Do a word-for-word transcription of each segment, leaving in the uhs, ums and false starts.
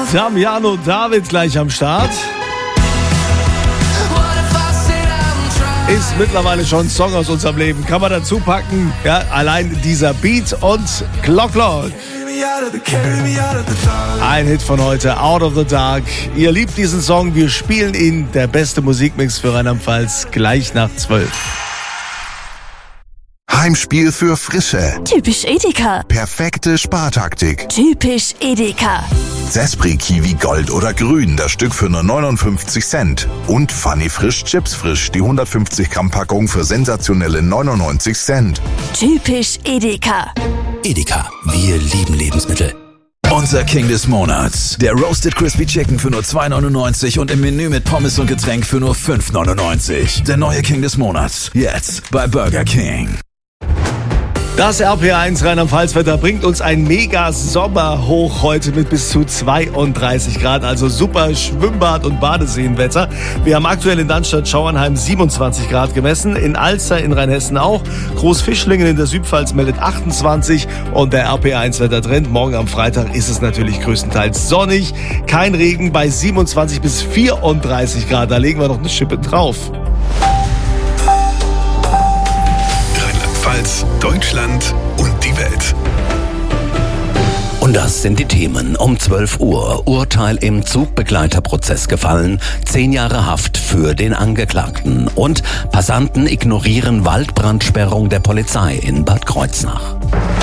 Damiano David gleich am Start. Ist mittlerweile schon ein Song aus unserem Leben. Kann man dazu packen. Ja, allein dieser Beat und Clock Clock. Ein Hit von heute, Out of the Dark. Ihr liebt diesen Song, wir spielen ihn. Der beste Musikmix für Rheinland-Pfalz gleich nach zwölf. Heimspiel für Frische. Typisch Edeka. Perfekte Spartaktik. Typisch Edeka. Zespri Kiwi Gold oder Grün, das Stück für nur neunundfünfzig Cent. Und Funny Frisch Chips Frisch, die hundertfünfzig Gramm Packung für sensationelle neunundneunzig Cent. Typisch Edeka. Edeka, wir lieben Lebensmittel. Unser King des Monats. Der Roasted Crispy Chicken für nur zwei neunundneunzig und im Menü mit Pommes und Getränk für nur fünf neunundneunzig. Der neue King des Monats. Jetzt bei Burger King. Das R P eins Rheinland-Pfalz-Wetter bringt uns ein mega Sommerhoch heute mit bis zu zweiunddreißig Grad, also super Schwimmbad- und Badeseenwetter. Wir haben aktuell in Dannstatt-Schauernheim siebenundzwanzig Grad gemessen, in Alster in Rheinhessen auch. Großfischlingen in der Südpfalz meldet achtundzwanzig und der R P eins Wettertrend. Morgen am Freitag ist es natürlich größtenteils sonnig, kein Regen bei siebenundzwanzig bis vierunddreißig Grad. Da legen wir noch eine Schippe drauf. Deutschland und die Welt. Und das sind die Themen. Um zwölf Uhr. Urteil im Zugbegleiterprozess gefallen. Zehn Jahre Haft für den Angeklagten. Und Passanten ignorieren Waldbrandsperrung der Polizei in Bad Kreuznach.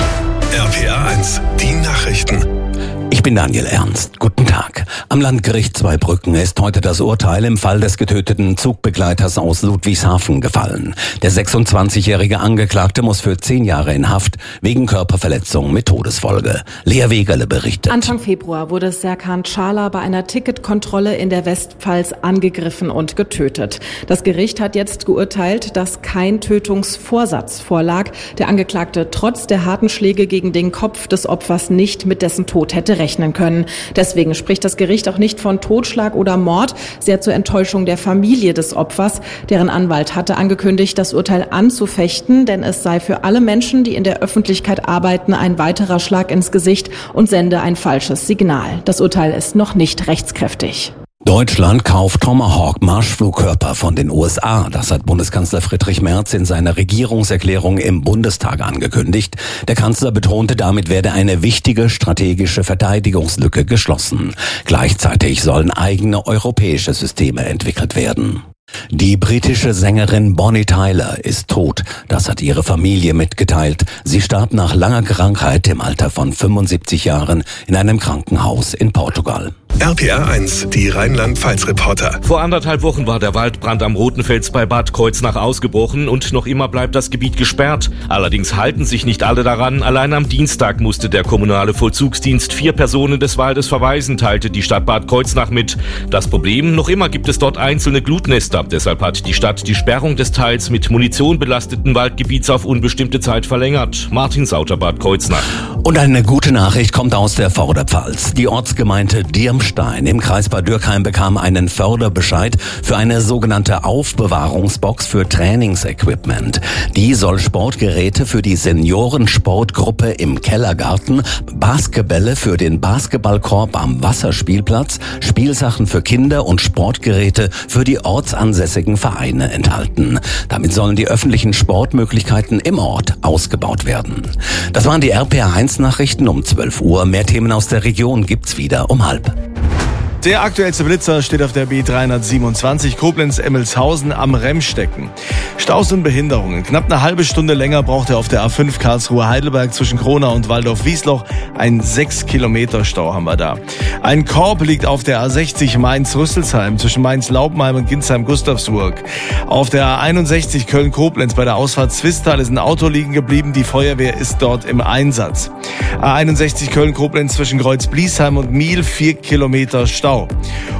R P R eins, die Nachrichten. Ich bin Daniel Ernst. Guten Tag. Am Landgericht Zweibrücken ist heute das Urteil im Fall des getöteten Zugbegleiters aus Ludwigshafen gefallen. Der sechsundzwanzigjährige Angeklagte muss für zehn Jahre in Haft wegen Körperverletzung mit Todesfolge. Lea Wegerle berichtet. Anfang Februar wurde Serkan Çağlar bei einer Ticketkontrolle in der Westpfalz angegriffen und getötet. Das Gericht hat jetzt geurteilt, dass kein Tötungsvorsatz vorlag. Der Angeklagte trotz der harten Schläge gegen den Kopf des Opfers nicht mit dessen Tod hätte rechnen können. Deswegen spricht das Gericht auch nicht von Totschlag oder Mord, sehr zur Enttäuschung der Familie des Opfers. Deren Anwalt hatte angekündigt, das Urteil anzufechten, denn es sei für alle Menschen, die in der Öffentlichkeit arbeiten, ein weiterer Schlag ins Gesicht und sende ein falsches Signal. Das Urteil ist noch nicht rechtskräftig. Deutschland kauft Tomahawk-Marschflugkörper von den U S A. Das hat Bundeskanzler Friedrich Merz in seiner Regierungserklärung im Bundestag angekündigt. Der Kanzler betonte, damit werde eine wichtige strategische Verteidigungslücke geschlossen. Gleichzeitig sollen eigene europäische Systeme entwickelt werden. Die britische Sängerin Bonnie Tyler ist tot. Das hat ihre Familie mitgeteilt. Sie starb nach langer Krankheit im Alter von fünfundsiebzig Jahren in einem Krankenhaus in Portugal. R P R eins, die Rheinland-Pfalz-Reporter. Vor anderthalb Wochen war der Waldbrand am Rotenfels bei Bad Kreuznach ausgebrochen und noch immer bleibt das Gebiet gesperrt. Allerdings halten sich nicht alle daran. Allein am Dienstag musste der kommunale Vollzugsdienst vier Personen des Waldes verweisen, teilte die Stadt Bad Kreuznach mit. Das Problem, noch immer gibt es dort einzelne Glutnester. Deshalb hat die Stadt die Sperrung des teils mit Munition belasteten Waldgebiets auf unbestimmte Zeit verlängert. Martin Sauter, Bad Kreuznach. Und eine gute Nachricht kommt aus der Vorderpfalz. Die Ortsgemeinde Dirmstein im Kreis Bad Dürkheim bekam einen Förderbescheid für eine sogenannte Aufbewahrungsbox für Trainingsequipment. Die soll Sportgeräte für die Seniorensportgruppe im Kellergarten, Basketbälle für den Basketballkorb am Wasserspielplatz, Spielsachen für Kinder und Sportgeräte für die ortsansässigen Vereine enthalten. Damit sollen die öffentlichen Sportmöglichkeiten im Ort ausgebaut werden. Das waren die R P R eins Nachrichten um zwölf Uhr. Mehr Themen aus der Region gibt's wieder um halb. Der aktuellste Blitzer steht auf der B dreihundertsiebenundzwanzig Koblenz-Emmelshausen am Remstecken. Staus und Behinderungen. Knapp eine halbe Stunde länger braucht er auf der A fünf Karlsruhe-Heidelberg zwischen Kronau und Waldorf-Wiesloch. Ein sechs Kilometer Stau haben wir da. Ein Korb liegt auf der A sechzig Mainz-Rüsselsheim zwischen Mainz-Laubenheim und Ginsheim-Gustavsburg. Auf der A einundsechzig Köln-Koblenz bei der Ausfahrt Zwistal ist ein Auto liegen geblieben. Die Feuerwehr ist dort im Einsatz. A einundsechzig Köln-Koblenz zwischen Kreuz-Bliesheim und Miel, vier Kilometer Stau.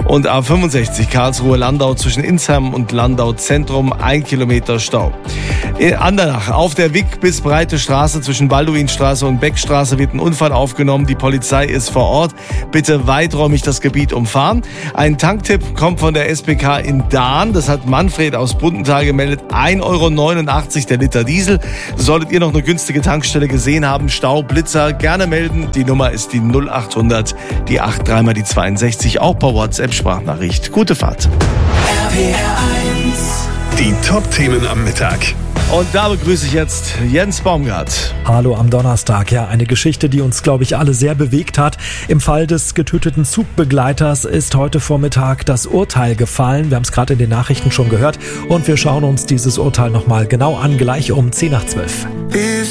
Und A fünfundsechzig Karlsruhe-Landau zwischen Insheim und Landau Zentrum, ein Kilometer Stau. In Andernach, auf der Wick bis Breite Straße zwischen Balduinstraße und Beckstraße wird ein Unfall aufgenommen. Die Polizei ist vor Ort. Bitte weiträumig das Gebiet umfahren. Ein Tanktipp kommt von der S B K in Dahn. Das hat Manfred aus Bundenthal gemeldet. ein Euro neunundachtzig der Liter Diesel. Solltet ihr noch eine günstige Tankstelle gesehen haben, Stau, Blitzer, gerne melden. Die Nummer ist die null achthundert, die acht drei mal die zweiundsechzig, auch per WhatsApp-Sprachnachricht. Gute Fahrt. R P R eins. Die Top-Themen am Mittag. Und da begrüße ich jetzt Jens Baumgart. Hallo am Donnerstag. Ja, eine Geschichte, die uns, glaube ich, alle sehr bewegt hat. Im Fall des getöteten Zugbegleiters ist heute Vormittag das Urteil gefallen. Wir haben es gerade in den Nachrichten schon gehört. Und wir schauen uns dieses Urteil nochmal genau an, gleich um zehn nach zwölf.